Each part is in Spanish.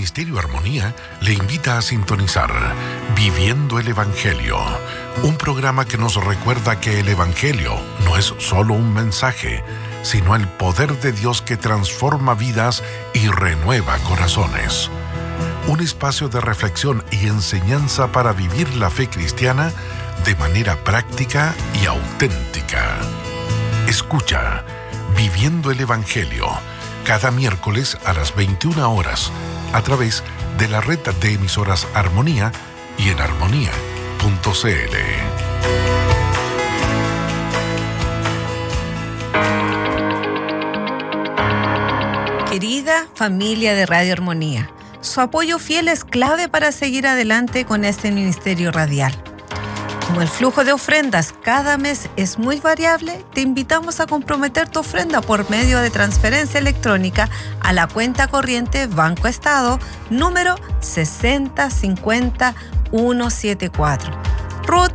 Ministerio Armonía le invita a sintonizar Viviendo el Evangelio, un programa que nos recuerda que el Evangelio no es solo un mensaje, sino el poder de Dios que transforma vidas y renueva corazones. Un espacio de reflexión y enseñanza para vivir la fe cristiana de manera práctica y auténtica. Escucha Viviendo el Evangelio cada miércoles a las 21 horas a través de la red de emisoras Armonía y en armonía.cl. Querida familia de Radio Armonía, su apoyo fiel es clave para seguir adelante con este ministerio radial. Como el flujo de ofrendas cada mes es muy variable, te invitamos a comprometer tu ofrenda por medio de transferencia electrónica a la cuenta corriente Banco Estado número 6050174, RUT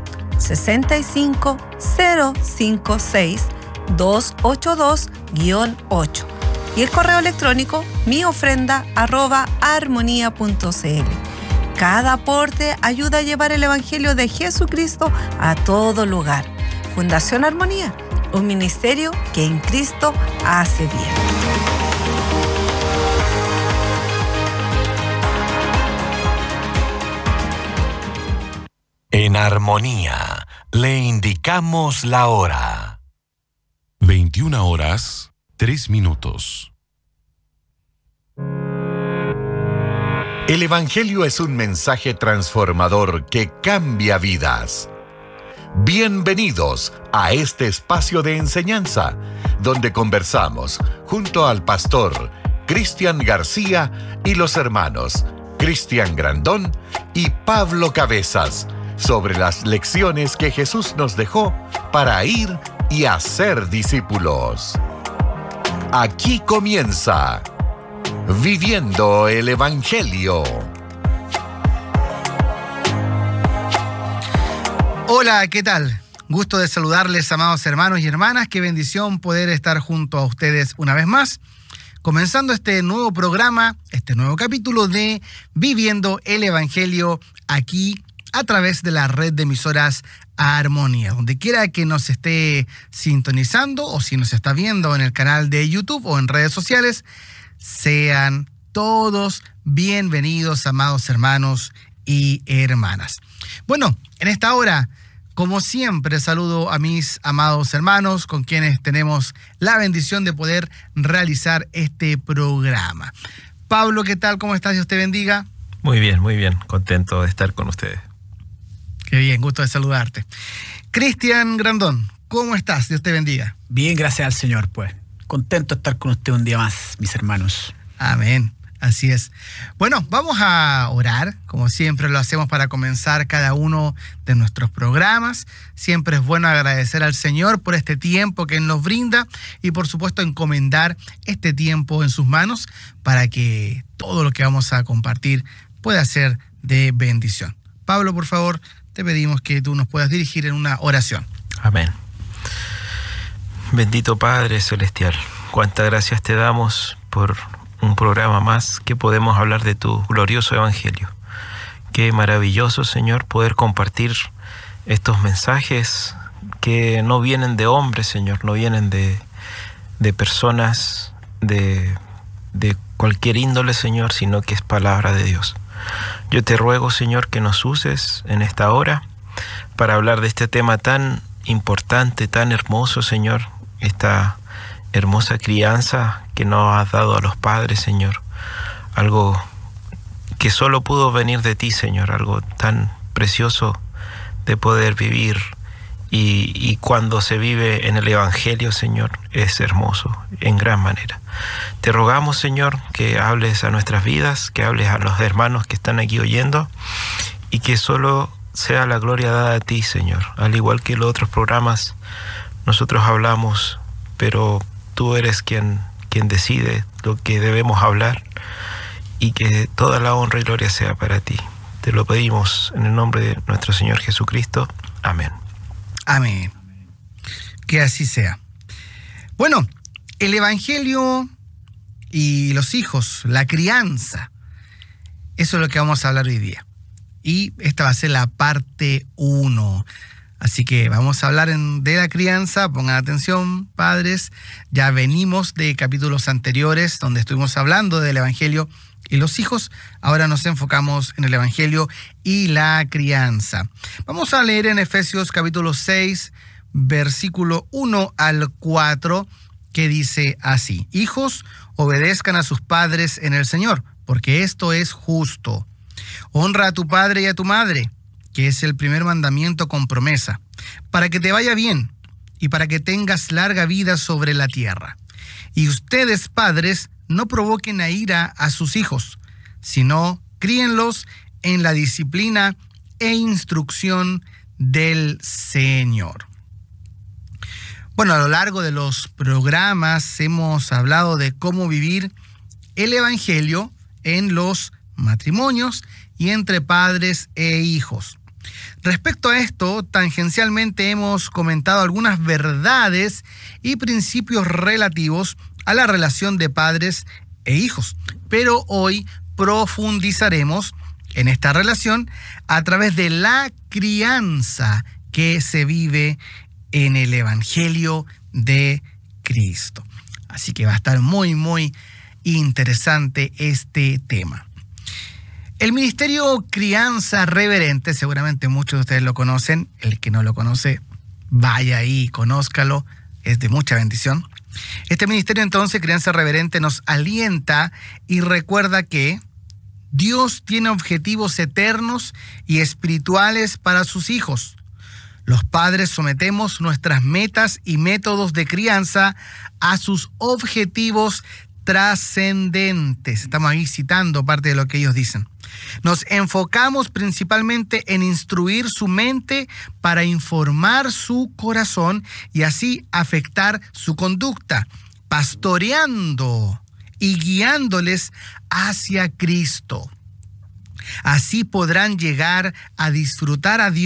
65056-282-8 y el correo electrónico miofrenda@armonía.cl. Cada aporte ayuda a llevar el Evangelio de Jesucristo a todo lugar. Fundación Armonía, un ministerio que en Cristo hace bien. En Armonía, le indicamos la hora. 21 horas, 3 minutos. El Evangelio es un mensaje transformador que cambia vidas. Bienvenidos a este espacio de enseñanza, donde conversamos junto al pastor Cristian García y los hermanos Cristian Grandón y Pablo Cabezas sobre las lecciones que Jesús nos dejó para ir y hacer discípulos. Aquí comienza Viviendo el Evangelio. Hola, ¿qué tal? Gusto de saludarles, amados hermanos y hermanas. Qué bendición poder estar junto a ustedes una vez más, comenzando este nuevo programa, este nuevo capítulo de Viviendo el Evangelio, aquí a través de la red de emisoras Armonía. Donde quiera que nos esté sintonizando o si nos está viendo en el canal de YouTube o en redes sociales, sean todos bienvenidos, amados hermanos y hermanas. Bueno, en esta hora, como siempre, saludo a mis amados hermanos con quienes tenemos la bendición de poder realizar este programa. Pablo, ¿qué tal? ¿Cómo estás? Dios te bendiga. Muy bien, contento de estar con ustedes. Qué bien, gusto de saludarte. Cristian Grandón, ¿cómo estás? Dios te bendiga. Bien, gracias al Señor, pues. Contento de estar con usted un día más, mis hermanos. Amén, así es. Bueno, vamos a orar, como siempre lo hacemos para comenzar cada uno de nuestros programas. Siempre es bueno agradecer al Señor por este tiempo que Él nos brinda y por supuesto encomendar este tiempo en sus manos para que todo lo que vamos a compartir pueda ser de bendición. Pablo, por favor, te pedimos que tú nos puedas dirigir en una oración. Amén. Bendito Padre Celestial, cuántas gracias te damos por un programa más que podemos hablar de tu glorioso Evangelio. Qué maravilloso, Señor, poder compartir estos mensajes que no vienen de hombres, Señor, no vienen de personas de cualquier índole, Señor, sino que es palabra de Dios. Yo te ruego, Señor, que nos uses en esta hora para hablar de este tema tan importante, tan hermoso, Señor, esta hermosa crianza que nos has dado a los padres, Señor. Algo que solo pudo venir de ti, Señor, algo tan precioso de poder vivir. Y cuando se vive en el Evangelio, Señor, es hermoso en gran manera. Te rogamos, Señor, que hables a nuestras vidas, que hables a los hermanos que están aquí oyendo y que solo sea la gloria dada a ti, Señor. Al igual que los otros programas, nosotros hablamos, pero tú eres quien decide lo que debemos hablar y que toda la honra y gloria sea para ti. Te lo pedimos en el nombre de nuestro Señor Jesucristo. Amén. Amén. Que así sea. Bueno, el Evangelio y los hijos, la crianza, Eso es lo que vamos a hablar hoy día. Y esta va a ser la parte 1. Así que vamos a hablar de la crianza. Pongan atención, padres. Ya venimos de capítulos anteriores donde estuvimos hablando del Evangelio y los hijos. Ahora nos enfocamos en el Evangelio y la crianza. Vamos a leer en Efesios capítulo 6, versículo 1 al 4, que dice así: Hijos, obedezcan a sus padres en el Señor, porque esto es justo. Honra a tu padre y a tu madre, que es el primer mandamiento con promesa, para que te vaya bien y para que tengas larga vida sobre la tierra. Y ustedes, padres, no provoquen a ira a sus hijos, sino críenlos en la disciplina e instrucción del Señor. Bueno, a lo largo de los programas hemos hablado de cómo vivir el Evangelio en los matrimonios y entre padres e hijos. Respecto a esto, tangencialmente hemos comentado algunas verdades y principios relativos a la relación de padres e hijos, pero hoy profundizaremos en esta relación a través de la crianza que se vive en el Evangelio de Cristo. Así que va a estar muy, muy interesante este tema. El Ministerio Crianza Reverente, seguramente muchos de ustedes lo conocen. El que no lo conoce, vaya ahí, conózcalo, es de mucha bendición. Este ministerio entonces, Crianza Reverente, nos alienta y recuerda que Dios tiene objetivos eternos y espirituales para sus hijos. Los padres sometemos nuestras metas y métodos de crianza a sus objetivos trascendentes. Estamos ahí citando parte de lo que ellos dicen. Nos enfocamos principalmente en instruir su mente para informar su corazón y así afectar su conducta, pastoreando y guiándoles hacia Cristo. Así podrán llegar a disfrutar de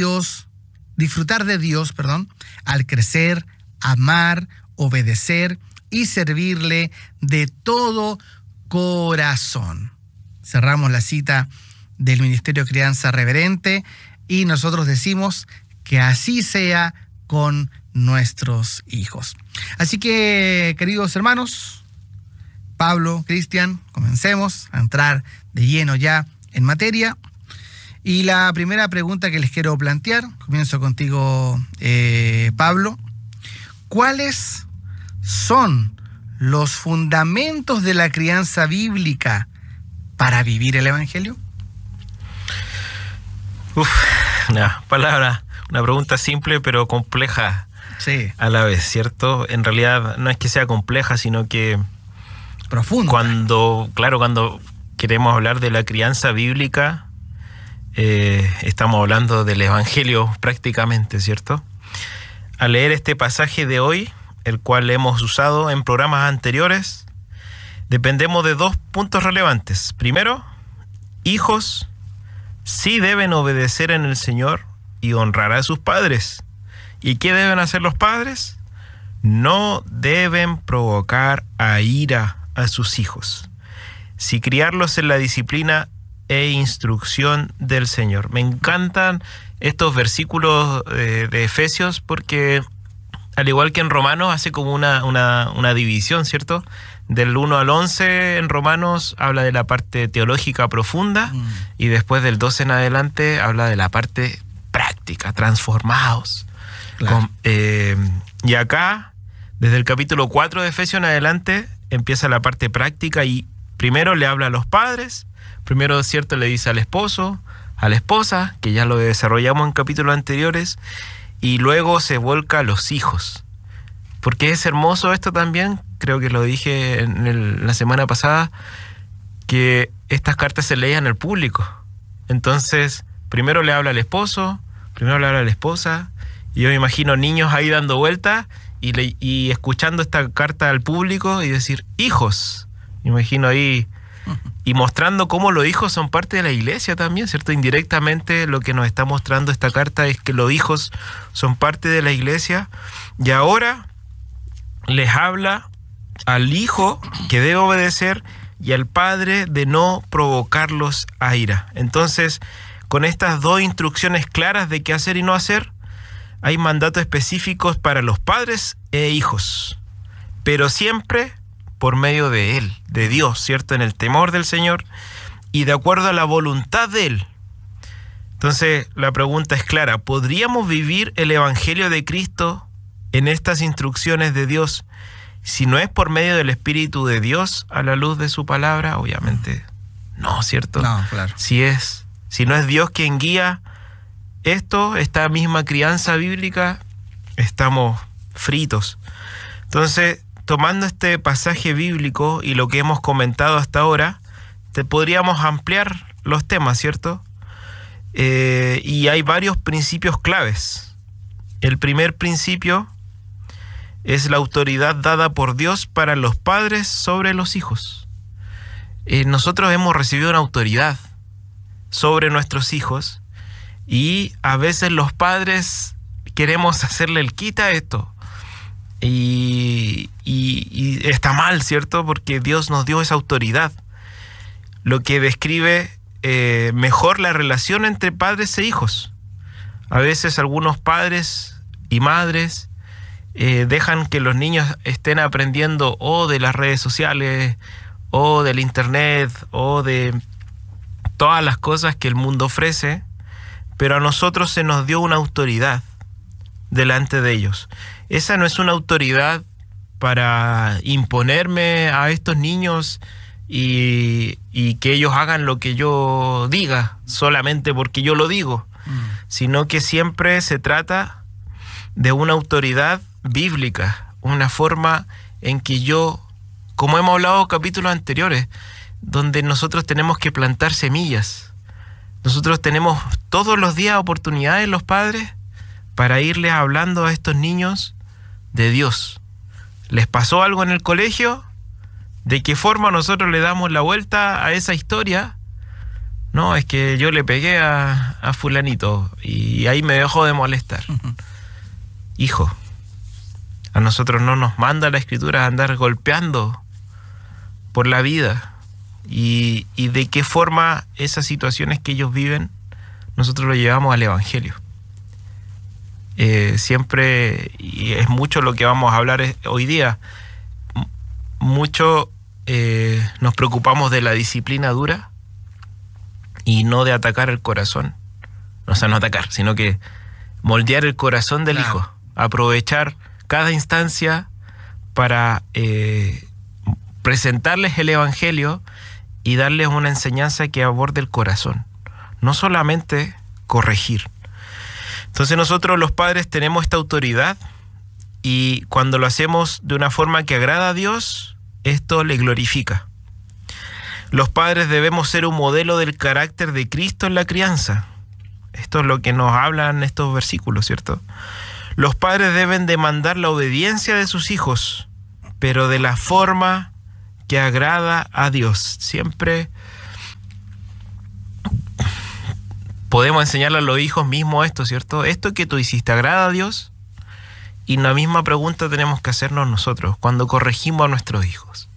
Dios, al crecer, amar, obedecer y servirle de todo corazón. Cerramos la cita del Ministerio Crianza Reverente y nosotros decimos que así sea con nuestros hijos. Así que, queridos hermanos, Pablo, Cristian, comencemos a entrar de lleno ya en materia. Y la primera pregunta que les quiero plantear, comienzo contigo, Pablo. ¿Cuáles son los fundamentos de la crianza bíblica para vivir el Evangelio? Una pregunta simple pero compleja, sí, a la vez, ¿cierto? En realidad no es que sea compleja, sino que profunda. Cuando queremos hablar de la crianza bíblica, estamos hablando del Evangelio prácticamente, ¿cierto? Al leer este pasaje de hoy, el cual hemos usado en programas anteriores, dependemos de dos puntos relevantes. Primero, hijos sí deben obedecer en el Señor y honrar a sus padres. ¿Y qué deben hacer los padres? No deben provocar a ira a sus hijos, si criarlos en la disciplina e instrucción del Señor. Me encantan estos versículos de Efesios porque, al igual que en Romanos, hace como una división, ¿cierto? Del 1 al 11 en Romanos habla de la parte teológica profunda y después del 12 en adelante habla de la parte práctica, transformados. Claro. Y acá, desde el capítulo 4 de Efesios en adelante, empieza la parte práctica y primero le habla a los padres, primero, ¿cierto?, le dice al esposo, a la esposa, que ya lo desarrollamos en capítulos anteriores, y luego se volca a los hijos. Porque es hermoso esto también, creo que lo dije la semana pasada, que estas cartas se leían al público. Entonces, primero le habla al esposo, primero le habla a la esposa, y yo me imagino niños ahí dando vueltas y escuchando esta carta al público y decir, hijos. Me imagino ahí, y mostrando cómo los hijos son parte de la iglesia también, ¿cierto? Indirectamente lo que nos está mostrando esta carta es que los hijos son parte de la iglesia. Y ahora les habla al hijo que debe obedecer y al padre de no provocarlos a ira. Entonces, con estas dos instrucciones claras de qué hacer y no hacer, hay mandatos específicos para los padres e hijos, pero siempre por medio de Él, de Dios, ¿cierto? En el temor del Señor y de acuerdo a la voluntad de Él. Entonces, la pregunta es clara: ¿podríamos vivir el Evangelio de Cristo en estas instrucciones de Dios si no es por medio del Espíritu de Dios a la luz de su palabra? Obviamente no, ¿cierto? No, claro. Si no es Dios quien guía esta misma crianza bíblica, estamos fritos. Entonces, tomando este pasaje bíblico y lo que hemos comentado hasta ahora, podríamos ampliar los temas, ¿cierto? Y hay varios principios claves. El primer principio es la autoridad dada por Dios para los padres sobre los hijos. Nosotros hemos recibido una autoridad sobre nuestros hijos y a veces los padres queremos hacerle el quita a esto. Y está mal, ¿cierto? Porque Dios nos dio esa autoridad, lo que describe mejor la relación entre padres e hijos. A veces algunos padres y madres dejan que los niños estén aprendiendo o de las redes sociales, o del internet, o de todas las cosas que el mundo ofrece, pero a nosotros se nos dio una autoridad delante de ellos. Esa no es una autoridad para imponerme a estos niños y que ellos hagan lo que yo diga solamente porque yo lo digo, sino que siempre se trata de una autoridad bíblica, una forma en que yo, como hemos hablado en capítulos anteriores, donde nosotros tenemos que plantar semillas. Nosotros tenemos todos los días oportunidades, los padres, para irles hablando a estos niños de Dios. ¿Les pasó algo en el colegio? ¿De qué forma nosotros le damos la vuelta a esa historia? No, es que yo le pegué a fulanito y ahí me dejó de molestar. Hijo, a nosotros no nos manda la Escritura a andar golpeando por la vida. Y de qué forma esas situaciones que ellos viven, nosotros lo llevamos al Evangelio. Siempre, y es mucho lo que vamos a hablar hoy día, mucho nos preocupamos de la disciplina dura y no de atacar el corazón. O sea, no atacar, sino que moldear el corazón del hijo, aprovechar cada instancia para presentarles el Evangelio y darles una enseñanza que aborde el corazón, no solamente corregir. Entonces nosotros los padres tenemos esta autoridad y cuando lo hacemos de una forma que agrada a Dios, esto le glorifica. Los padres debemos ser un modelo del carácter de Cristo en la crianza. Esto es lo que nos hablan estos versículos, ¿cierto? Los padres deben demandar la obediencia de sus hijos, pero de la forma que agrada a Dios. Siempre podemos enseñarle a los hijos mismos esto, ¿cierto? Esto que tú hiciste, ¿agrada a Dios? Y la misma pregunta tenemos que hacernos nosotros cuando corregimos a nuestros hijos.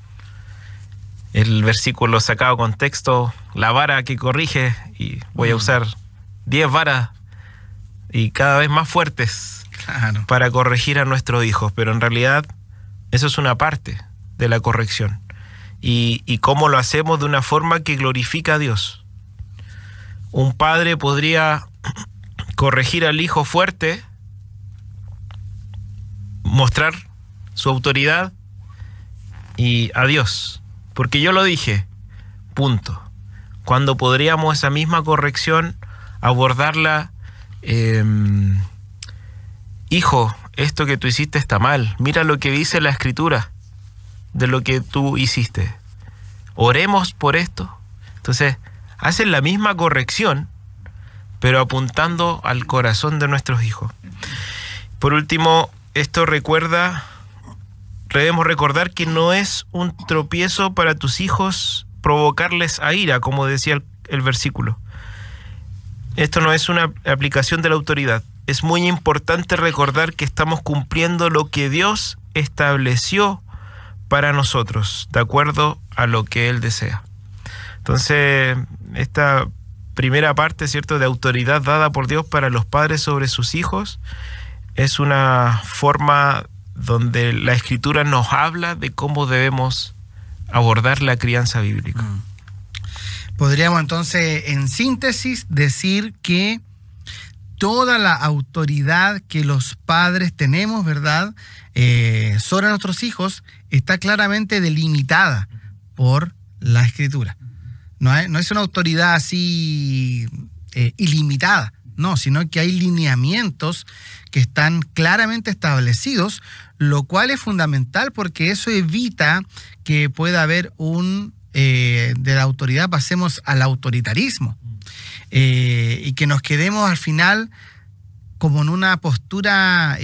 El versículo sacado de contexto, la vara que corrige, y voy a usar 10 varas y cada vez más fuertes para corregir a nuestros hijos, pero en realidad eso es una parte de la corrección. Y cómo lo hacemos de una forma que glorifica a Dios. Un padre podría corregir al hijo fuerte, mostrar su autoridad y a Dios, porque yo lo dije, punto. Cuando podríamos esa misma corrección abordarla, hijo, esto que tú hiciste está mal, mira lo que dice la Escritura de lo que tú hiciste, oremos por esto. Entonces hacen la misma corrección, pero apuntando al corazón de nuestros hijos. Por último, esto debemos recordar que no es un tropiezo para tus hijos provocarles a ira, como decía el versículo. Esto no es una aplicación de la autoridad. Es muy importante recordar que estamos cumpliendo lo que Dios estableció para nosotros, de acuerdo a lo que Él desea. Entonces, esta primera parte, ¿cierto?, de autoridad dada por Dios para los padres sobre sus hijos, es una forma donde la Escritura nos habla de cómo debemos abordar la crianza bíblica. Podríamos entonces, en síntesis, decir que toda la autoridad que los padres tenemos, ¿verdad?, sobre nuestros hijos, está claramente delimitada por la Escritura. No es una autoridad así ilimitada, no, sino que hay lineamientos que están claramente establecidos, lo cual es fundamental porque eso evita que pueda haber de la autoridad pasemos al autoritarismo y que nos quedemos al final como en una postura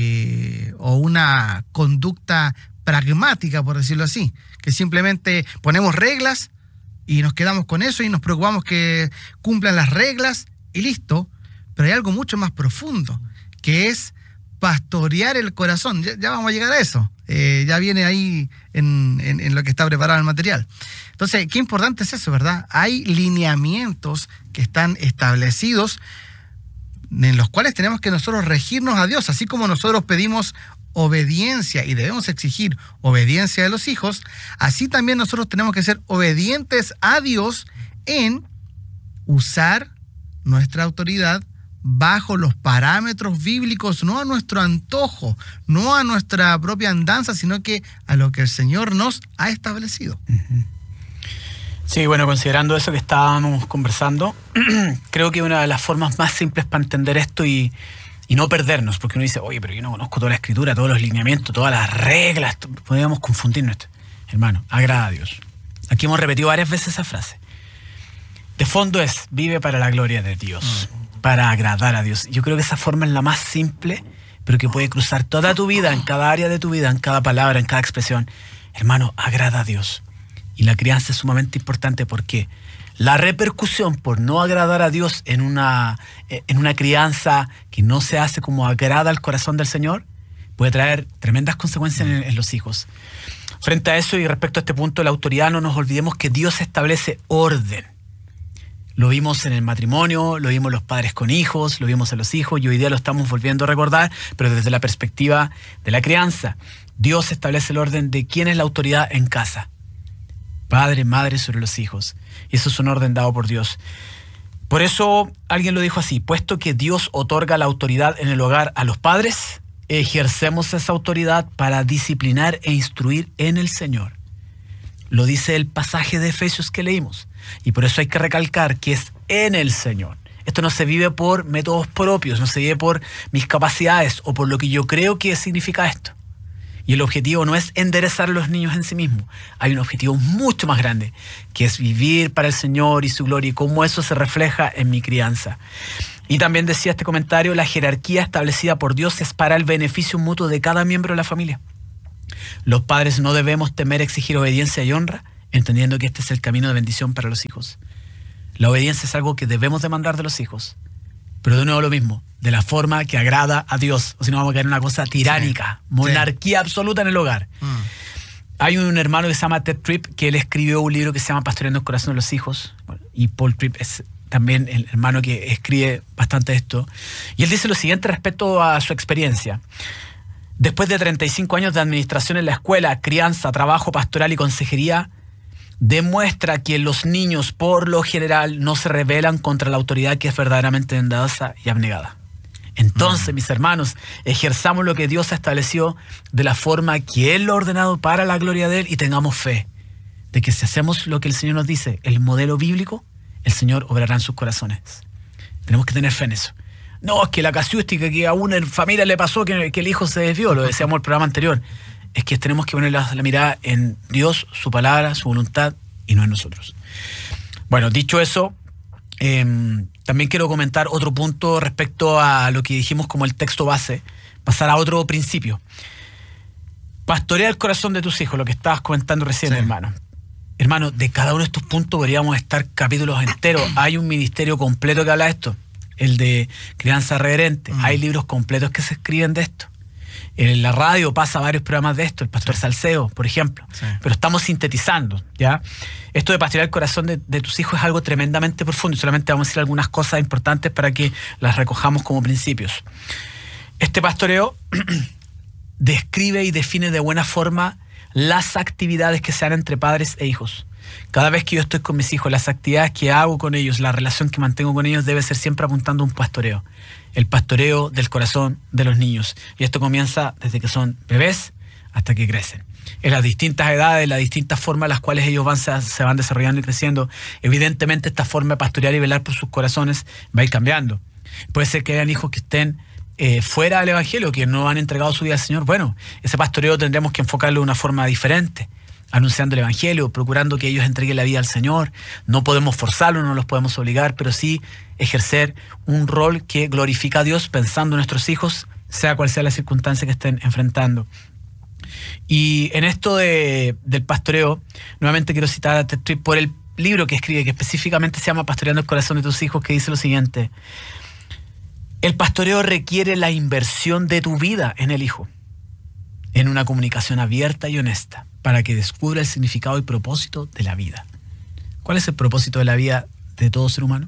o una conducta pragmática, por decirlo así, que simplemente ponemos reglas y nos quedamos con eso y nos preocupamos que cumplan las reglas y listo, pero hay algo mucho más profundo, que es pastorear el corazón. Ya vamos a llegar a eso, ya viene ahí en lo que está preparado el material. Entonces, qué importante es eso, ¿verdad? Hay lineamientos que están establecidos en los cuales tenemos que nosotros regirnos a Dios, así como nosotros pedimos obediencia y debemos exigir obediencia de los hijos, así también nosotros tenemos que ser obedientes a Dios en usar nuestra autoridad bajo los parámetros bíblicos, no a nuestro antojo, no a nuestra propia andanza, sino que a lo que el Señor nos ha establecido. Sí, bueno, considerando eso que estábamos conversando, creo que una de las formas más simples para entender esto y no perdernos, porque uno dice, oye, pero yo no conozco toda la Escritura, todos los lineamientos, todas las reglas, podríamos confundirnos. Hermano, agrada a Dios. Aquí hemos repetido varias veces esa frase. De fondo es, vive para la gloria de Dios, para agradar a Dios. Yo creo que esa forma es la más simple, pero que puede cruzar toda tu vida, en cada área de tu vida, en cada palabra, en cada expresión. Hermano, agrada a Dios. Y la crianza es sumamente importante porque la repercusión por no agradar a Dios en una crianza que no se hace como agrada al corazón del Señor puede traer tremendas consecuencias en los hijos. Frente a eso y respecto a este punto de la autoridad, no nos olvidemos que Dios establece orden. Lo vimos en el matrimonio, lo vimos los padres con hijos, lo vimos en los hijos y hoy día lo estamos volviendo a recordar, pero desde la perspectiva de la crianza. Dios establece el orden de quién es la autoridad en casa. Padre, madre sobre los hijos. Y eso es un orden dado por Dios. Por eso alguien lo dijo así: puesto que Dios otorga la autoridad en el hogar a los padres, ejercemos esa autoridad para disciplinar e instruir en el Señor. Lo dice el pasaje de Efesios que leímos. Y por eso hay que recalcar que es en el Señor. Esto no se vive por métodos propios, no se vive por mis capacidades o por lo que yo creo que significa esto. Y el objetivo no es enderezar a los niños en sí mismos. Hay un objetivo mucho más grande, que es vivir para el Señor y su gloria, y cómo eso se refleja en mi crianza. Y también decía este comentario, la jerarquía establecida por Dios es para el beneficio mutuo de cada miembro de la familia. Los padres no debemos temer exigir obediencia y honra, entendiendo que este es el camino de bendición para los hijos. La obediencia es algo que debemos demandar de los hijos. Pero de nuevo lo mismo, de la forma que agrada a Dios. O si no vamos a caer en una cosa tiránica, monarquía absoluta en el hogar. Hay un hermano que se llama Ted Tripp, que él escribió un libro que se llama Pastoreando el corazón de los hijos. Y Paul Tripp es también el hermano que escribe bastante esto. Y él dice lo siguiente respecto a su experiencia. Después de 35 años de administración en la escuela, crianza, trabajo pastoral y consejería, demuestra que los niños, por lo general, no se rebelan contra la autoridad que es verdaderamente bondadosa y abnegada. Entonces, mis hermanos, ejerzamos lo que Dios estableció de la forma que Él lo ha ordenado para la gloria de Él y tengamos fe de que si hacemos lo que el Señor nos dice, el modelo bíblico, el Señor obrará en sus corazones. Tenemos que tener fe en eso. No, es que la casuística que a una familia le pasó que el hijo se desvió, lo decíamos en el programa anterior. Es que tenemos que poner la mirada en Dios, su palabra, su voluntad y no en nosotros. Bueno, dicho eso, también quiero comentar otro punto respecto a lo que dijimos como el texto base, pasar a otro principio. Pastorea el corazón de tus hijos, lo que estabas comentando recién, hermano. Hermano, de cada uno de estos puntos podríamos estar capítulos enteros. Hay un ministerio completo que habla de esto, el de crianza reverente. Hay libros completos que se escriben de esto. En la radio pasa varios programas de esto, el pastor Salceo, por ejemplo. Sí. Pero estamos sintetizando, ¿ya? Esto de pastorear el corazón de tus hijos es algo tremendamente profundo. Y solamente vamos a decir algunas cosas importantes para que las recojamos como principios. Este pastoreo describe y define de buena forma las actividades que se dan entre padres e hijos. Cada vez que yo estoy con mis hijos, las actividades que hago con ellos, la relación que mantengo con ellos debe ser siempre apuntando a un pastoreo. El pastoreo del corazón de los niños. Y esto comienza desde que son bebés hasta que crecen. En las distintas edades, las distintas formas en las cuales ellos se van desarrollando y creciendo, evidentemente esta forma de pastorear y velar por sus corazones va a ir cambiando. Puede ser que hayan hijos que estén fuera del Evangelio, que no han entregado su vida al Señor. Bueno, ese pastoreo tendremos que enfocarlo de una forma diferente, anunciando el Evangelio, procurando que ellos entreguen la vida al Señor. No podemos forzarlos, no los podemos obligar, pero sí ejercer un rol que glorifica a Dios pensando en nuestros hijos, sea cual sea la circunstancia que estén enfrentando. Y en esto del pastoreo, nuevamente quiero citar a Ted Tripp por el libro que escribe, que específicamente se llama Pastoreando el corazón de tus hijos, que dice lo siguiente: el pastoreo requiere la inversión de tu vida en el hijo, en una comunicación abierta y honesta, para que descubra el significado y propósito de la vida. ¿Cuál es el propósito de la vida de todo ser humano?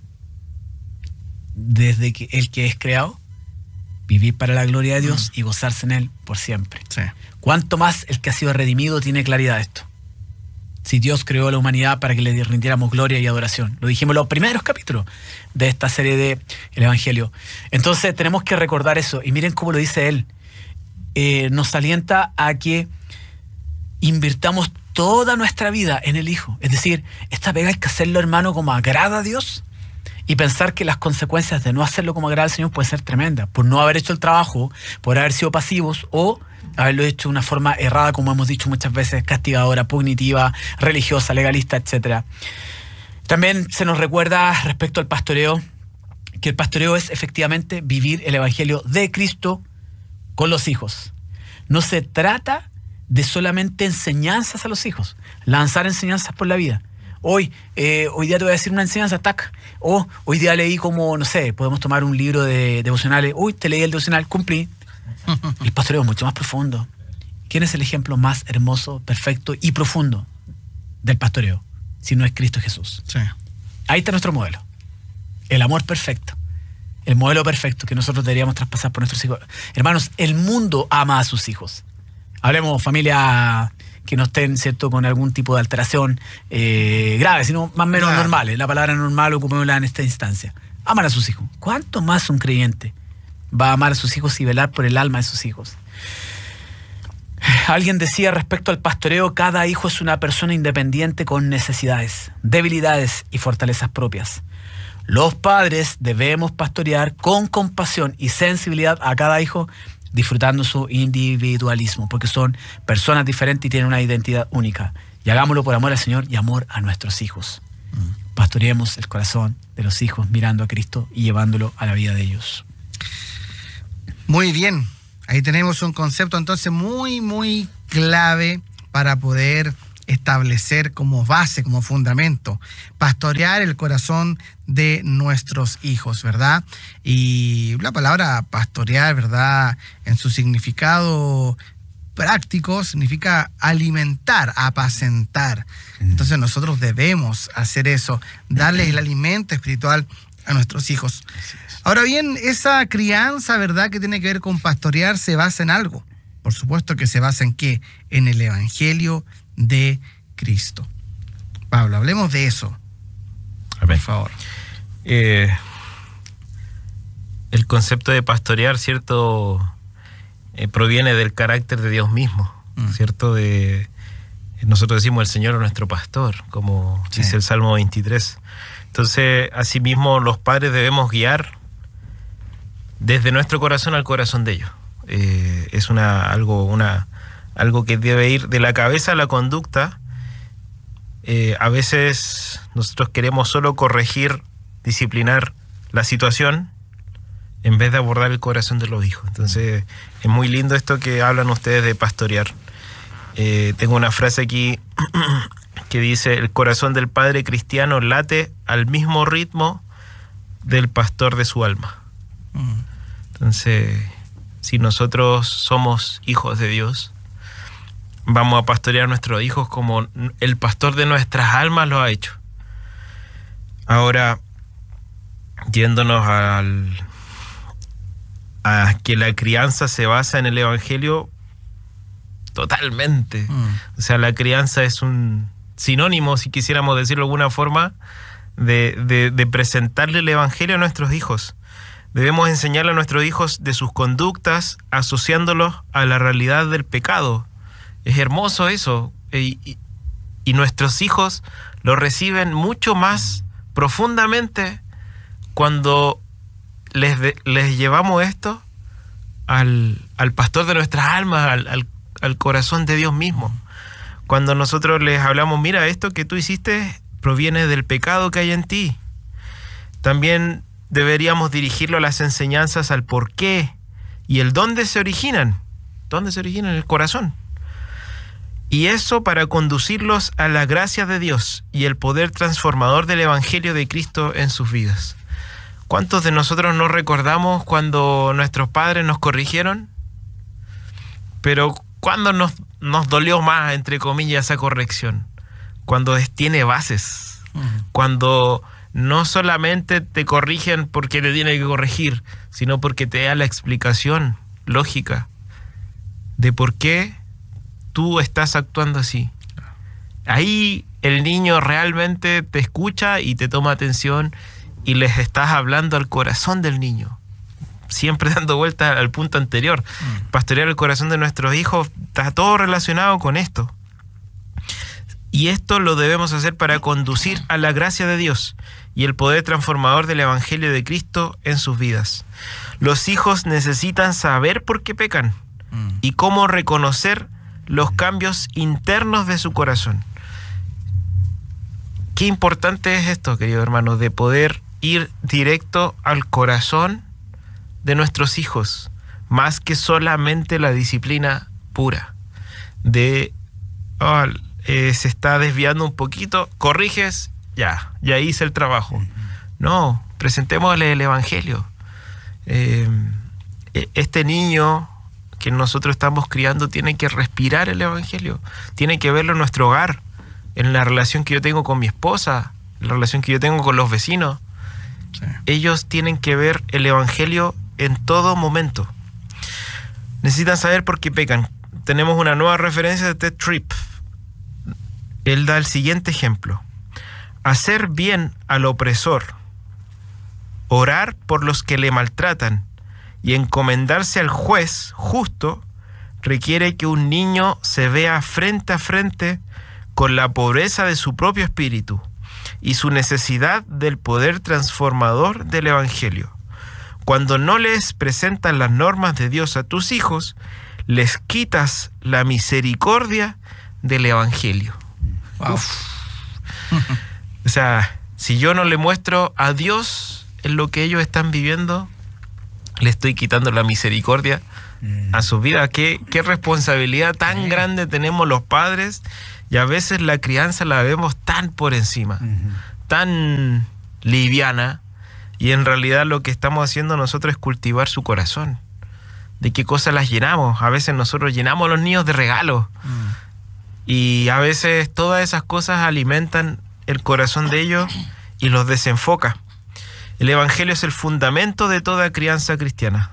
Desde que el que es creado, vivir para la gloria de Dios y gozarse en Él por siempre. Sí. ¿Cuánto más el que ha sido redimido tiene claridad de esto? Si Dios creó a la humanidad para que le rindiéramos gloria y adoración. Lo dijimos en los primeros capítulos de esta serie de el Evangelio. Entonces tenemos que recordar eso. Y miren cómo lo dice él. Nos alienta a que invirtamos toda nuestra vida en el Hijo. Es decir, esta pega hay que hacerlo, hermano, como agrada a Dios. Y pensar que las consecuencias de no hacerlo como agrada al Señor pueden ser tremendas. Por no haber hecho el trabajo, por haber sido pasivos o haberlo hecho de una forma errada, como hemos dicho muchas veces, castigadora, punitiva, religiosa, legalista, etc. También se nos recuerda respecto al pastoreo que el pastoreo es efectivamente vivir el Evangelio de Cristo con los hijos. No se trata de solamente enseñanzas a los hijos, lanzar enseñanzas por la vida. Hoy día te voy a decir una enseñanza, tac. O hoy día leí como, no sé, podemos tomar un libro de devocionales. Uy, te leí el devocional, cumplí. El pastoreo es mucho más profundo. ¿Quién es el ejemplo más hermoso, perfecto y profundo del pastoreo? Si no es Cristo Jesús. Sí. Ahí está nuestro modelo. El amor perfecto. El modelo perfecto que nosotros deberíamos traspasar por nuestros hijos. Hermanos, el mundo ama a sus hijos. Hablemos familia que no estén, ¿cierto?, con algún tipo de alteración grave, sino más o menos normales. La palabra normal ocupémosla en esta instancia. Aman a sus hijos. ¿Cuánto más un creyente va a amar a sus hijos y velar por el alma de sus hijos? Alguien decía respecto al pastoreo: cada hijo es una persona independiente con necesidades, debilidades y fortalezas propias. Los padres debemos pastorear con compasión y sensibilidad a cada hijo, disfrutando su individualismo, porque son personas diferentes y tienen una identidad única. Y hagámoslo por amor al Señor y amor a nuestros hijos. Pastoreemos el corazón de los hijos mirando a Cristo y llevándolo a la vida de ellos. Muy bien. Ahí tenemos un concepto entonces muy, muy clave para poder establecer como base, como fundamento, pastorear el corazón de nuestros hijos, ¿verdad? Y la palabra pastorear, ¿verdad?, en su significado práctico significa alimentar, apacentar. Entonces nosotros debemos hacer eso, darles el alimento espiritual a nuestros hijos. Ahora bien, esa crianza, ¿verdad?, que tiene que ver con pastorear, se basa en algo. Por supuesto que se basa en ¿qué? En el Evangelio de Cristo. Pablo, hablemos de eso. Amén. Por favor. El concepto de pastorear, ¿cierto?, proviene del carácter de Dios mismo, ¿cierto? Nosotros decimos: el Señor es nuestro pastor, como dice el Salmo 23. Entonces, asimismo, los padres debemos guiar desde nuestro corazón al corazón de ellos. Es algo que debe ir de la cabeza a la conducta. A veces nosotros queremos solo corregir, disciplinar la situación en vez de abordar el corazón de los hijos. Entonces es muy lindo esto que hablan ustedes de pastorear. Tengo una frase aquí que dice: el corazón del padre cristiano late al mismo ritmo del pastor de su alma. Entonces Si nosotros somos hijos de Dios, vamos a pastorear a nuestros hijos como el pastor de nuestras almas lo ha hecho. Ahora, yéndonos a que la crianza se basa en el Evangelio, totalmente. O sea, la crianza es un sinónimo, si quisiéramos decirlo de alguna forma, de presentarle el Evangelio a nuestros hijos. Debemos enseñarle a nuestros hijos de sus conductas, asociándolos a la realidad del pecado. Es hermoso eso. Y nuestros hijos lo reciben mucho más profundamente cuando les llevamos esto al pastor de nuestras almas, al corazón de Dios mismo. Cuando nosotros les hablamos, mira, esto que tú hiciste proviene del pecado que hay en ti. También deberíamos dirigirlo a las enseñanzas al por qué y el dónde se originan. ¿Dónde se originan? En el corazón. Y eso para conducirlos a la gracia de Dios y el poder transformador del Evangelio de Cristo en sus vidas. ¿Cuántos de nosotros no recordamos cuando nuestros padres nos corrigieron? Pero ¿cuándo nos dolió más, entre comillas, esa corrección? Cuando tiene bases. Cuando no solamente te corrigen porque te tiene que corregir, sino porque te da la explicación lógica de por qué tú estás actuando así. Ahí el niño realmente te escucha y te toma atención y les estás hablando al corazón del niño. Siempre dando vuelta al punto anterior. Pastorear el corazón de nuestros hijos está todo relacionado con esto. Y esto lo debemos hacer para conducir a la gracia de Dios y el poder transformador del Evangelio de Cristo en sus vidas. Los hijos necesitan saber por qué pecan y cómo reconocer los cambios internos de su corazón. Qué importante es esto, querido hermano, de poder ir directo al corazón de nuestros hijos, más que solamente la disciplina pura de se está desviando un poquito, corriges, ya hice el trabajo. No, presentémosle el Evangelio. Este niño que nosotros estamos criando tiene que respirar el Evangelio, tiene que verlo en nuestro hogar, en la relación que yo tengo con mi esposa, en la relación que yo tengo con los vecinos. Sí. Ellos tienen que ver el Evangelio en todo momento. Necesitan saber por qué pecan. Tenemos una nueva referencia de Ted Tripp. Él da el siguiente ejemplo: hacer bien al opresor, orar por los que le maltratan y encomendarse al juez justo requiere que un niño se vea frente a frente con la pobreza de su propio espíritu y su necesidad del poder transformador del Evangelio. Cuando no les presentas las normas de Dios a tus hijos, les quitas la misericordia del Evangelio. Wow. O sea, si yo no le muestro a Dios en lo que ellos están viviendo, le estoy quitando la misericordia a su vida. ¿Qué responsabilidad tan grande tenemos los padres? Y a veces la crianza la vemos tan por encima, tan liviana, y en realidad lo que estamos haciendo nosotros es cultivar su corazón. ¿De qué cosas las llenamos? A veces nosotros llenamos a los niños de regalos, y a veces todas esas cosas alimentan el corazón de ellos y los desenfoca. El Evangelio es el fundamento de toda crianza cristiana.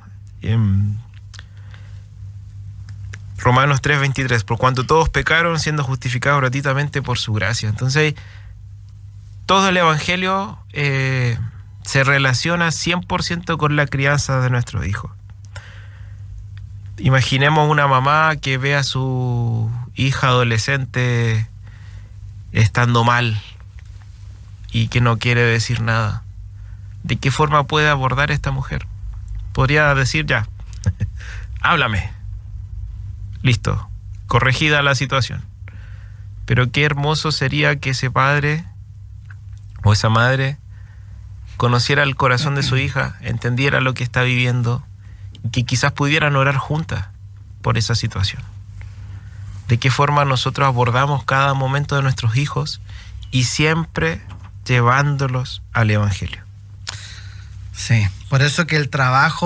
Romanos 3:23, por cuanto todos pecaron siendo justificados gratuitamente por su gracia. Entonces, todo el Evangelio se relaciona 100% con la crianza de nuestros hijos. Imaginemos una mamá que ve a su hija adolescente estando mal y que no quiere decir nada. ¿De qué forma puede abordar esta mujer? Podría decir ya, háblame. Listo, corregida la situación. Pero qué hermoso sería que ese padre o esa madre conociera el corazón de su hija, entendiera lo que está viviendo y que quizás pudieran orar juntas por esa situación. De qué forma nosotros abordamos cada momento de nuestros hijos y siempre llevándolos al Evangelio. Sí, por eso que el trabajo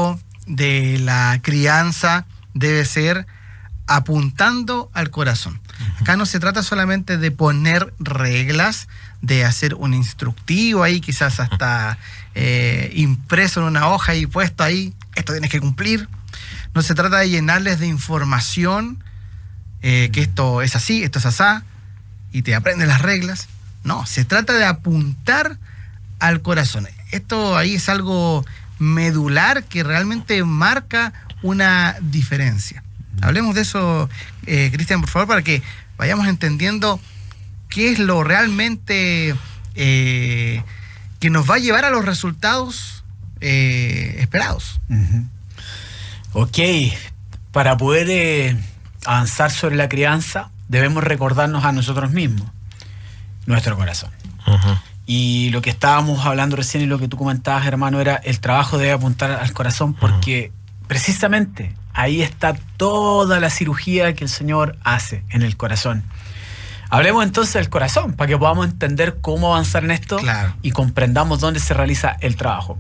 de la crianza debe ser apuntando al corazón. Acá no se trata solamente de poner reglas, de hacer un instructivo ahí, quizás hasta impreso en una hoja y puesto ahí, esto tienes que cumplir. No se trata de llenarles de información, que esto es así, esto es asá, y te aprendes las reglas. No, se trata de apuntar al corazón. Esto ahí es algo medular que realmente marca una diferencia. Hablemos de eso, Cristian, por favor, para que vayamos entendiendo qué es lo realmente que nos va a llevar a los resultados esperados. Ok, para poder avanzar sobre la crianza, debemos recordarnos a nosotros mismos, nuestro corazón. Y lo que estábamos hablando recién y lo que tú comentabas, hermano, era el trabajo debe apuntar al corazón, porque precisamente ahí está toda la cirugía que el Señor hace en el corazón. Hablemos entonces del corazón, para que podamos entender cómo avanzar en esto. Claro. Y comprendamos dónde se realiza el trabajo.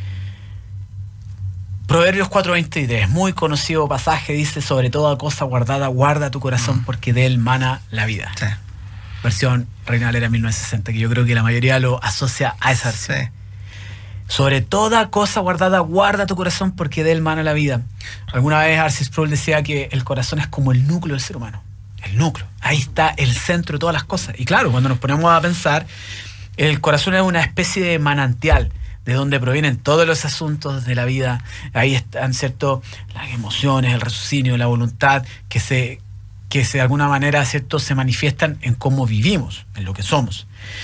Proverbios 4:23, muy conocido pasaje, dice: sobre toda cosa guardada, guarda tu corazón, porque de él mana la vida. Sí. Versión Reina Valera 1960, que yo creo que la mayoría lo asocia a esa versión. Sí. Sobre toda cosa guardada, guarda tu corazón, porque de él mana la vida. Alguna vez R.C. Sproul decía que el corazón es como el núcleo del ser humano. El núcleo. Ahí está el centro de todas las cosas. Y claro, cuando nos ponemos a pensar, el corazón es una especie de manantial de donde provienen todos los asuntos de la vida. Ahí están, ¿cierto?, las emociones, el raciocinio, la voluntad, que de alguna manera, ¿cierto?, se manifiestan en cómo vivimos, en lo que somos.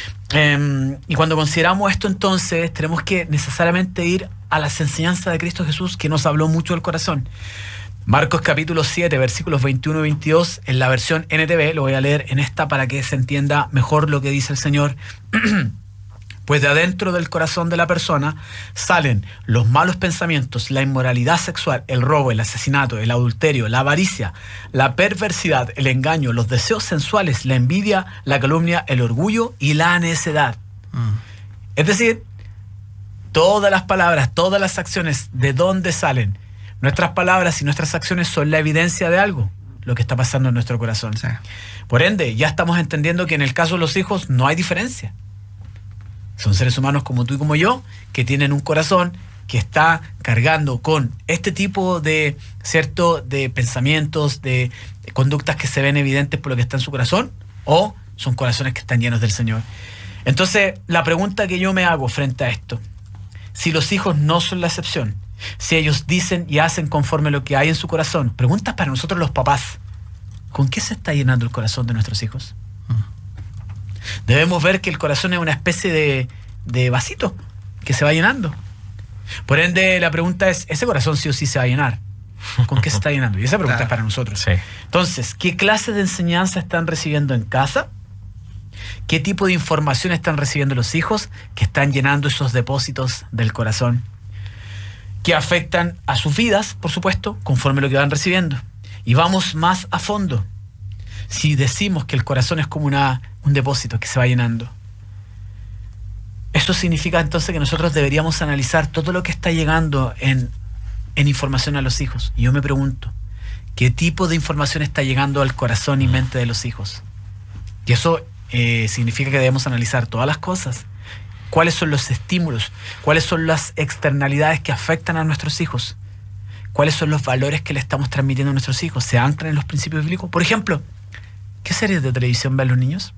Y cuando consideramos esto, entonces tenemos que necesariamente ir a las enseñanzas de Cristo Jesús, que nos habló mucho del corazón. Marcos capítulo 7, versículos 21 y 22, en la versión NTV, lo voy a leer en esta para que se entienda mejor lo que dice el Señor. Pues de adentro del corazón de la persona salen los malos pensamientos, la inmoralidad sexual, el robo, el asesinato, el adulterio, la avaricia, la perversidad, el engaño, los deseos sensuales, la envidia, la calumnia, el orgullo y la necedad. Es decir, todas las palabras, todas las acciones, ¿de dónde salen? Nuestras palabras y nuestras acciones son la evidencia de algo, lo que está pasando en nuestro corazón. Sí. Por ende, ya estamos entendiendo que en el caso de los hijos no hay diferencia. Son seres humanos como tú y como yo, que tienen un corazón que está cargando con este tipo de, ¿cierto?, de pensamientos, de conductas que se ven evidentes por lo que está en su corazón, o son corazones que están llenos del Señor. Entonces, la pregunta que yo me hago frente a esto: si los hijos no son la excepción, si ellos dicen y hacen conforme lo que hay en su corazón, preguntas para nosotros los papás: ¿con qué se está llenando el corazón de nuestros hijos? Debemos ver que el corazón es una especie de vasito que se va llenando. Por ende, la pregunta es: ¿ese corazón sí o sí se va a llenar? ¿Con qué se está llenando? Y esa pregunta es para nosotros. Sí. Entonces, ¿qué clase de enseñanza están recibiendo en casa? ¿Qué tipo de información están recibiendo los hijos que están llenando esos depósitos del corazón? Que afectan a sus vidas, por supuesto, conforme lo que van recibiendo. Y vamos más a fondo. Si decimos que el corazón es como un depósito que se va llenando, eso significa entonces que nosotros deberíamos analizar todo lo que está llegando en información a los hijos. Y yo me pregunto, ¿qué tipo de información está llegando al corazón y mente de los hijos? Y eso significa que debemos analizar todas las cosas. ¿Cuáles son los estímulos? ¿Cuáles son las externalidades que afectan a nuestros hijos? ¿Cuáles son los valores que le estamos transmitiendo a nuestros hijos? ¿Se anclan en los principios bíblicos? Por ejemplo, ¿qué series de televisión ven los niños?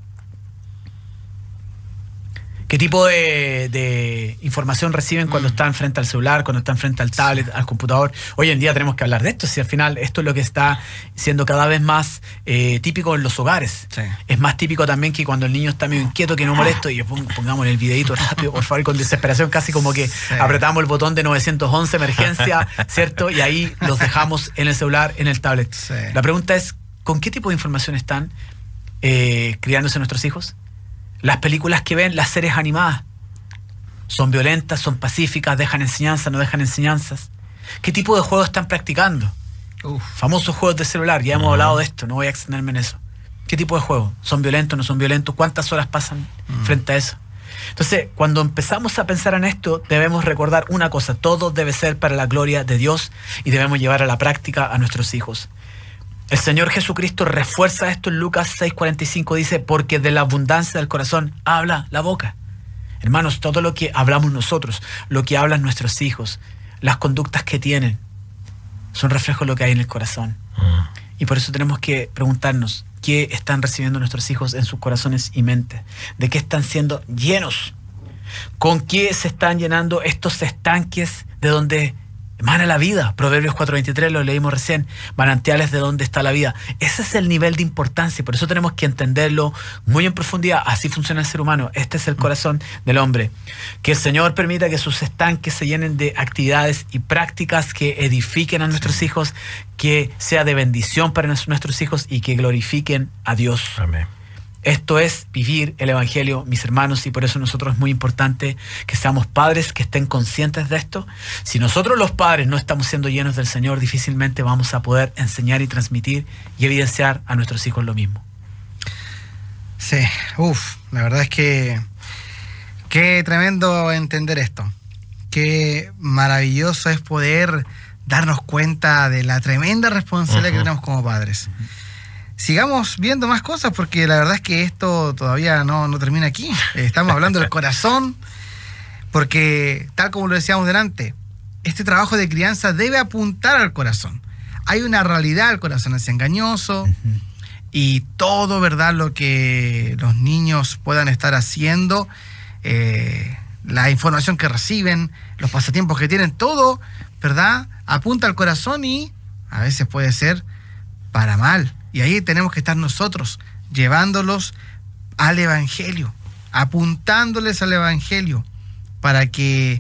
¿Qué tipo de información reciben cuando están frente al celular, cuando están frente al tablet, al computador? Hoy en día tenemos que hablar de esto, si al final esto es lo que está siendo cada vez más típico en los hogares. Sí. Es más típico también que cuando el niño está medio inquieto, que no molesto, y pongamos el videito rápido, por favor, con desesperación, casi como que apretamos el botón de 911, emergencia, ¿cierto? Y ahí los dejamos en el celular, en el tablet. Sí. La pregunta es: ¿con qué tipo de información están criándose nuestros hijos? Las películas que ven, las series animadas, ¿son violentas, son pacíficas, dejan enseñanzas, no dejan enseñanzas? ¿Qué tipo de juegos están practicando? Famosos juegos de celular, ya hemos hablado de esto, no voy a extenderme en eso. ¿Qué tipo de juegos? ¿Son violentos, no son violentos? ¿Cuántas horas pasan frente a eso? Entonces, cuando empezamos a pensar en esto, debemos recordar una cosa: todo debe ser para la gloria de Dios y debemos llevar a la práctica a nuestros hijos. El Señor Jesucristo refuerza esto en Lucas 6:45, dice, porque de la abundancia del corazón habla la boca. Hermanos, todo lo que hablamos nosotros, lo que hablan nuestros hijos, las conductas que tienen, son reflejos de lo que hay en el corazón. Y por eso tenemos que preguntarnos, ¿qué están recibiendo nuestros hijos en sus corazones y mentes? ¿De qué están siendo llenos? ¿Con qué se están llenando estos estanques de donde emana la vida? Proverbios 4:23, lo leímos recién, manantiales de donde está la vida. Ese es el nivel de importancia, por eso tenemos que entenderlo muy en profundidad. Así funciona el ser humano, este es el corazón del hombre. Que el Señor permita que sus estanques se llenen de actividades y prácticas que edifiquen a nuestros hijos, que sea de bendición para nuestros hijos y que glorifiquen a Dios. Amén. Esto es vivir el Evangelio, mis hermanos, y por eso nosotros es muy importante que seamos padres que estén conscientes de esto. Si nosotros los padres no estamos siendo llenos del Señor, difícilmente vamos a poder enseñar y transmitir y evidenciar a nuestros hijos lo mismo. Sí, la verdad es que qué tremendo entender esto. Qué maravilloso es poder darnos cuenta de la tremenda responsabilidad que tenemos como padres. Sigamos viendo más cosas, porque la verdad es que esto todavía no termina aquí. Estamos hablando del corazón, porque tal como lo decíamos delante, este trabajo de crianza debe apuntar al corazón. Hay una realidad, el corazón es engañoso, y todo, ¿verdad?, lo que los niños puedan estar haciendo, la información que reciben, los pasatiempos que tienen, todo, ¿verdad?, apunta al corazón y a veces puede ser para mal. Y ahí tenemos que estar nosotros, llevándolos al Evangelio, apuntándoles al Evangelio, para que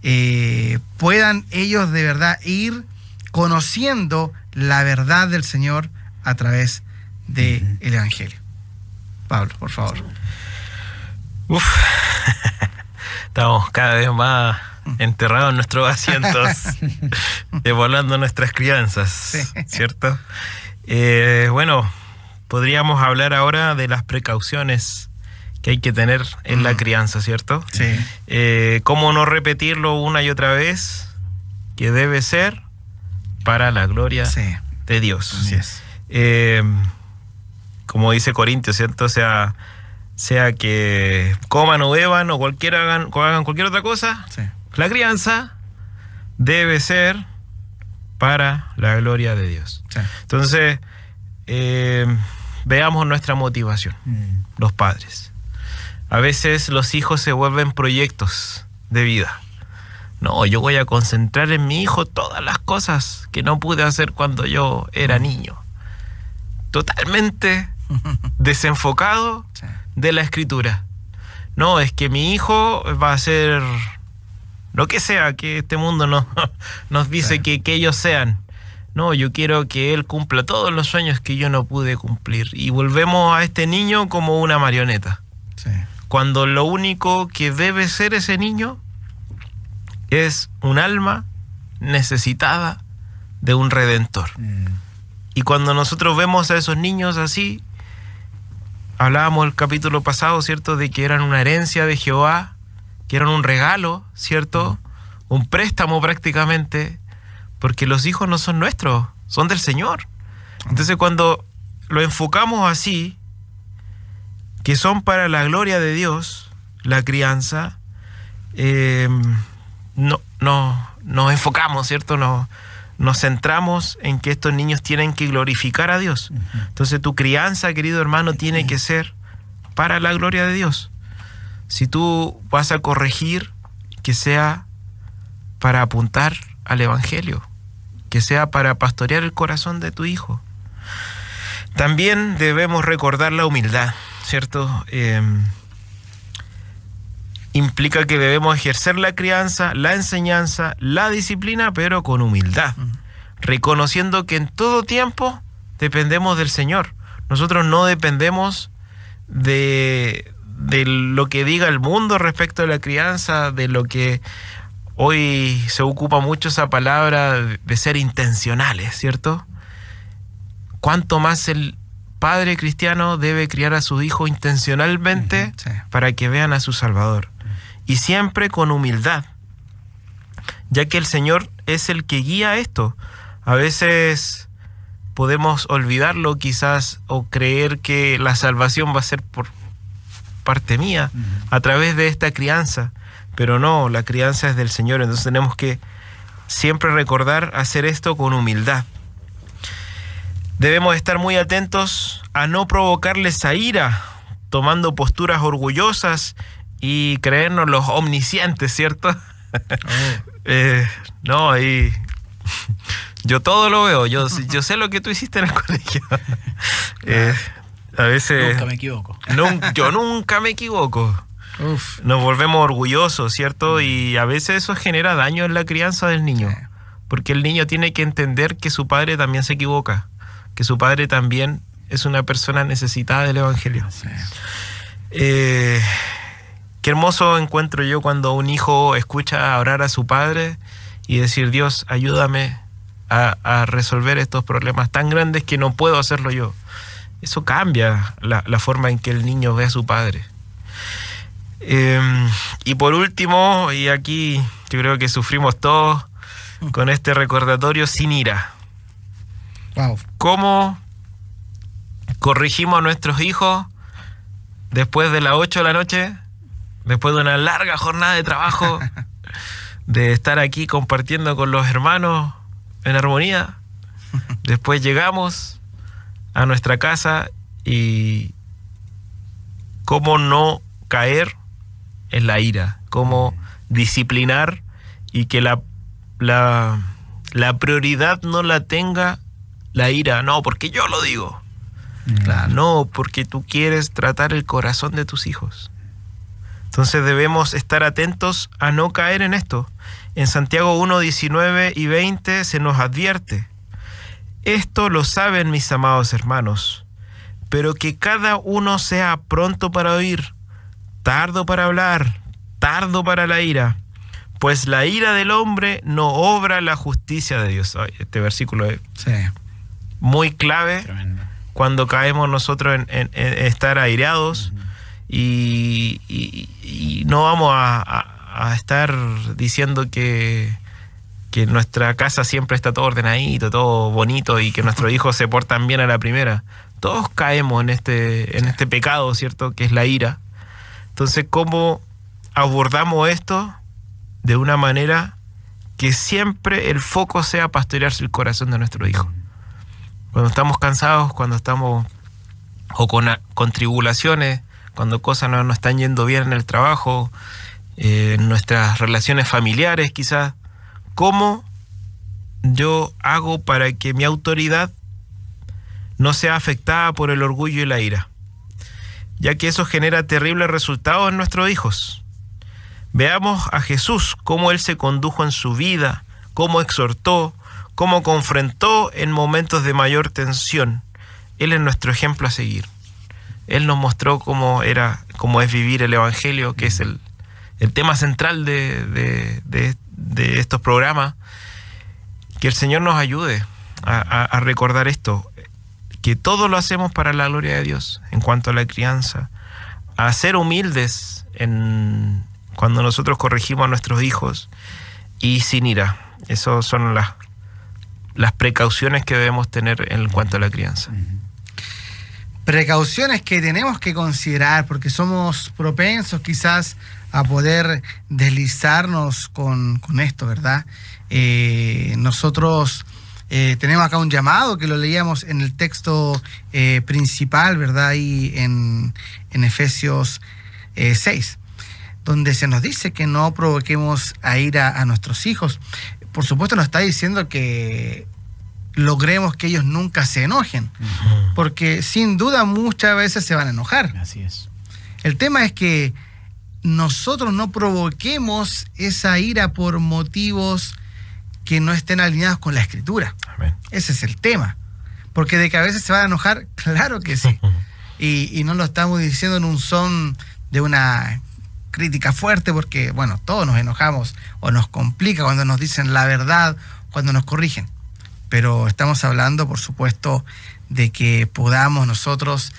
puedan ellos de verdad ir conociendo la verdad del Señor a través del Evangelio. Pablo, por favor. Estamos cada vez más enterrados en nuestros asientos, evaluando nuestras crianzas, sí. ¿Cierto? Bueno, podríamos hablar ahora de las precauciones que hay que tener en la crianza, ¿cierto? Sí. Cómo no repetirlo una y otra vez, que debe ser para la gloria de Dios. Así es. Como dice Corintios, ¿cierto? Sea que coman o beban o hagan cualquier otra cosa, la crianza debe ser para la gloria de Dios. Sí. Entonces, veamos nuestra motivación, los padres. A veces los hijos se vuelven proyectos de vida. No, yo voy a concentrar en mi hijo todas las cosas que no pude hacer cuando yo era niño. Totalmente desenfocado de la Escritura. No, es que mi hijo va a ser lo que sea que este mundo nos dice que ellos sean. No, yo quiero que él cumpla todos los sueños que yo no pude cumplir. Y volvemos a este niño como una marioneta. Sí. Cuando lo único que debe ser ese niño es un alma necesitada de un redentor. Y cuando nosotros vemos a esos niños así, hablábamos el capítulo pasado, ¿cierto?, de que eran una herencia de Jehová, que eran un regalo, ¿cierto?, un préstamo prácticamente, porque los hijos no son nuestros, son del Señor. Entonces cuando lo enfocamos así, que son para la gloria de Dios, la crianza, nos enfocamos, ¿cierto?, nos centramos en que estos niños tienen que glorificar a Dios. Entonces tu crianza, querido hermano, tiene que ser para la gloria de Dios. Si tú vas a corregir, que sea para apuntar al Evangelio, que sea para pastorear el corazón de tu hijo. También debemos recordar la humildad, ¿cierto? Implica que debemos ejercer la crianza, la enseñanza, la disciplina, pero con humildad, reconociendo que en todo tiempo dependemos del Señor. Nosotros no dependemos de lo que diga el mundo respecto a la crianza, de lo que hoy se ocupa mucho esa palabra de ser intencionales, ¿cierto? Cuánto más el padre cristiano debe criar a sus hijos intencionalmente para que vean a su Salvador. Y siempre con humildad, ya que el Señor es el que guía esto. A veces podemos olvidarlo quizás o creer que la salvación va a ser por parte mía a través de esta crianza, pero no, la crianza es del Señor. Entonces tenemos que siempre recordar hacer esto con humildad. Debemos estar muy atentos a no provocarles a ira, tomando posturas orgullosas y creernos los omniscientes, ¿cierto? No, ahí yo todo lo veo, yo sé lo que tú hiciste en el colegio. A veces nunca me equivoco. Yo nunca me equivoco. Uf. Nos volvemos orgullosos, ¿cierto? Y a veces eso genera daño en la crianza del niño, porque el niño tiene que entender que su padre también se equivoca, que su padre también es una persona necesitada del Evangelio. Qué hermoso encuentro yo cuando un hijo escucha orar a su padre y decir: Dios, ayúdame a resolver estos problemas tan grandes que no puedo hacerlo yo. Eso cambia la forma en que el niño ve a su padre. Y por último, y aquí yo creo que sufrimos todos con este recordatorio: sin ira. Wow. ¿Cómo corregimos a nuestros hijos después de las 8 de la noche, después de una larga jornada de trabajo, de estar aquí compartiendo con los hermanos en armonía? Después llegamos a nuestra casa y cómo no caer en la ira, cómo disciplinar y que la prioridad no la tenga la ira. No, porque yo lo digo. Claro. No, porque tú quieres tratar el corazón de tus hijos. Entonces debemos estar atentos a no caer en esto. En Santiago 1, 19 y 20 se nos advierte: esto lo saben mis amados hermanos, pero que cada uno sea pronto para oír, tardo para hablar, tardo para la ira, pues la ira del hombre no obra la justicia de Dios. Este versículo es muy clave. Tremendo. Cuando caemos nosotros en estar aireados y no vamos a estar diciendo que nuestra casa siempre está todo ordenadito, todo bonito y que nuestros hijos se portan bien a la primera. Todos caemos en este pecado, ¿cierto? Que es la ira. Entonces, ¿cómo abordamos esto? De una manera que siempre el foco sea pastorearse el corazón de nuestro hijo. Cuando estamos cansados, cuando estamos con tribulaciones, cuando cosas no nos están yendo bien en el trabajo, en nuestras relaciones familiares quizás, ¿cómo yo hago para que mi autoridad no sea afectada por el orgullo y la ira? Ya que eso genera terribles resultados en nuestros hijos. Veamos a Jesús, cómo Él se condujo en su vida, cómo exhortó, cómo confrontó en momentos de mayor tensión. Él es nuestro ejemplo a seguir. Él nos mostró cómo es vivir el Evangelio, que es el tema central de estos programas. Que el Señor nos ayude a recordar esto, que todo lo hacemos para la gloria de Dios en cuanto a la crianza, a ser humildes cuando nosotros corregimos a nuestros hijos y sin ira. Esas son las precauciones que debemos tener en cuanto a la crianza. Precauciones que tenemos que considerar porque somos propensos quizás a poder deslizarnos con esto, ¿verdad? Nosotros tenemos acá un llamado que lo leíamos en el texto principal, ¿verdad? Ahí en Efesios 6, donde se nos dice que no provoquemos a ira a nuestros hijos. Por supuesto nos está diciendo que logremos que ellos nunca se enojen, porque sin duda muchas veces se van a enojar. Así es. El tema es que nosotros no provoquemos esa ira por motivos que no estén alineados con la Escritura. Amén. Ese es el tema. Porque de que a veces se van a enojar, claro que sí. Y no lo estamos diciendo en un son de una crítica fuerte, porque, bueno, todos nos enojamos o nos complica cuando nos dicen la verdad, cuando nos corrigen. Pero estamos hablando, por supuesto, de que podamos nosotros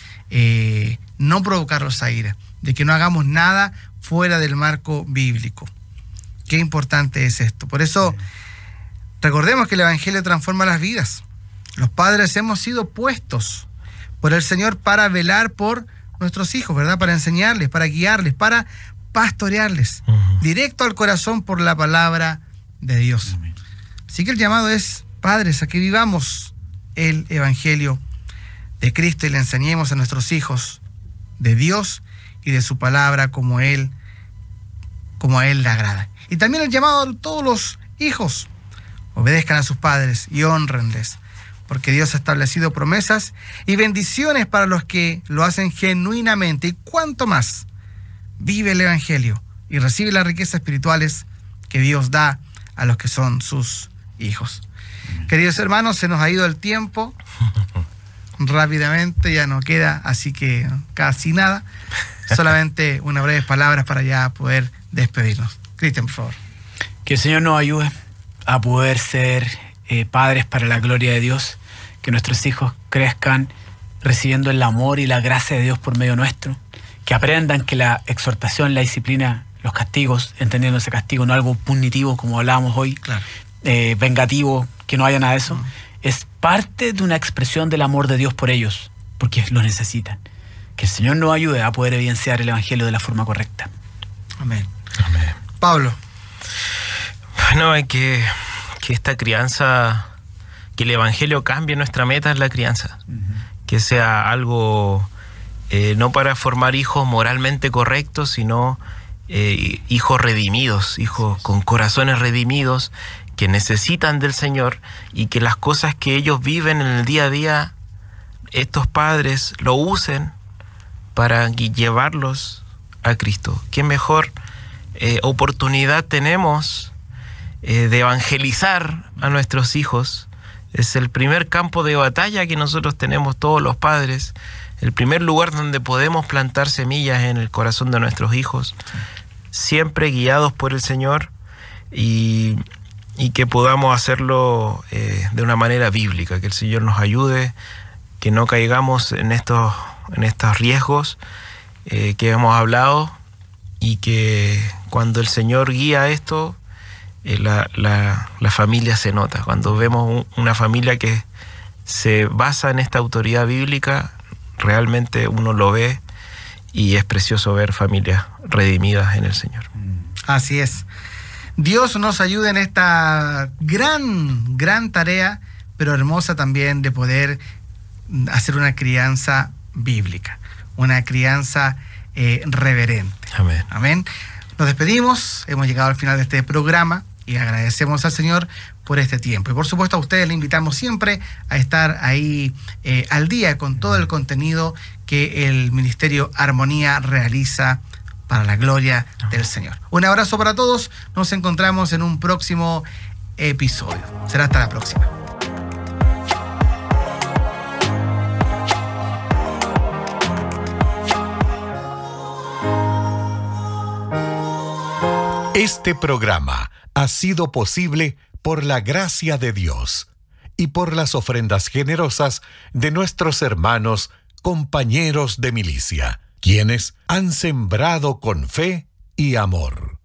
no provocarlos a ira, de que no hagamos nada fuera del marco bíblico. Qué importante es esto. Por eso, recordemos que el Evangelio transforma las vidas. Los padres hemos sido puestos por el Señor para velar por nuestros hijos, ¿verdad? Para enseñarles, para guiarles, para pastorearles, directo al corazón por la palabra de Dios. Así que el llamado es, padres, a que vivamos el Evangelio de Cristo y le enseñemos a nuestros hijos de Dios y de su palabra como a Él le agrada. Y también el llamado a todos los hijos, obedezcan a sus padres y honrenles, porque Dios ha establecido promesas y bendiciones para los que lo hacen genuinamente. Y cuanto más vive el Evangelio y recibe las riquezas espirituales que Dios da a los que son sus hijos. Queridos hermanos, se nos ha ido el tiempo rápidamente, ya no queda así que casi nada, solamente unas breves palabras para ya poder despedirnos. Cristian, por favor. Que el Señor nos ayude a poder ser padres para la gloria de Dios, que nuestros hijos crezcan recibiendo el amor y la gracia de Dios por medio nuestro, que aprendan que la exhortación, la disciplina, los castigos, entendiendo ese castigo no algo punitivo como hablábamos hoy, claro, vengativo, que no haya nada de eso, es parte de una expresión del amor de Dios por ellos, porque lo necesitan. Que el Señor nos ayude a poder evidenciar el Evangelio de la forma correcta. Amén. Amén. Pablo. Bueno, hay que esta crianza, que el Evangelio cambie nuestra meta en la crianza, que sea algo no para formar hijos moralmente correctos, sino hijos redimidos, hijos con corazones redimidos, que necesitan del Señor, y que las cosas que ellos viven en el día a día, estos padres lo usen para llevarlos a Cristo. ¿Qué mejor oportunidad tenemos de evangelizar a nuestros hijos? Es el primer campo de batalla que nosotros tenemos todos los padres, el primer lugar donde podemos plantar semillas en el corazón de nuestros hijos, siempre guiados por el Señor, y que podamos hacerlo de una manera bíblica, que el Señor nos ayude, que no caigamos en estos riesgos que hemos hablado, y que cuando el Señor guía esto, la familia se nota. Cuando vemos una familia que se basa en esta autoridad bíblica, realmente uno lo ve, y es precioso ver familias redimidas en el Señor. Así es. Dios nos ayude en esta gran tarea, pero hermosa también, de poder hacer una crianza bíblica, una crianza reverente. Amén. Amén. Nos despedimos, hemos llegado al final de este programa y agradecemos al Señor por este tiempo. Y por supuesto a ustedes le invitamos siempre a estar ahí al día con todo el contenido que el Ministerio Armonía realiza para la gloria del Señor. Un abrazo para todos, nos encontramos en un próximo episodio. Será hasta la próxima. Este programa ha sido posible por la gracia de Dios y por las ofrendas generosas de nuestros hermanos, compañeros de milicia, quienes han sembrado con fe y amor.